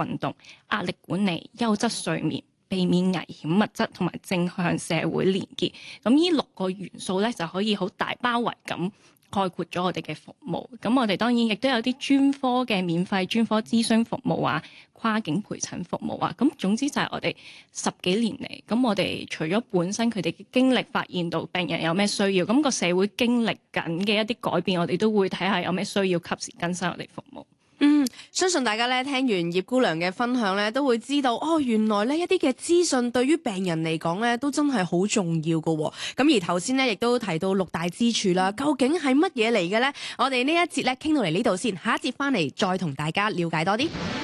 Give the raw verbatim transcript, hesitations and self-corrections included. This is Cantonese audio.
運動、壓力管理、優質睡眠、避免危險物質同埋正向社會連結。咁呢六個元素咧就可以好大包圍咁概括咗我哋嘅服務。咁我哋當然亦都有啲專科嘅免費專科諮詢服務啊、跨境陪診服務啊。咁總之就係我哋十幾年嚟，咁我哋除咗本身佢哋嘅經歷發現到病人有咩需要，咁個社會經歷緊嘅一啲改變，我哋都會睇下有咩需要，及時更新我哋服務。 嗯，相信大家咧聽完葉姑娘嘅分享咧，都會知道哦，原來呢一啲嘅資訊對於病人嚟講咧，都真係好重要噶。咁而頭先咧亦都提到六大支柱啦，究竟係乜嘢嚟嘅咧？我哋呢一節咧傾到嚟呢度先，下一節翻嚟再同大家了解多啲。